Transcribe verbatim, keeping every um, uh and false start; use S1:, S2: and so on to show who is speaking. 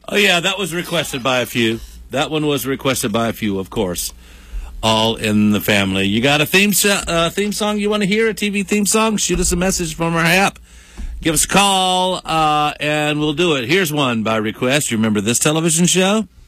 S1: Oh, yeah, that was requested by a few. That one was requested by a few, of course. All in the family. You got a theme so- uh, theme song you want to hear, a T V theme song? Shoot us a message from our app. Give us a call, uh, and we'll do it. Here's one by request. You remember this television show?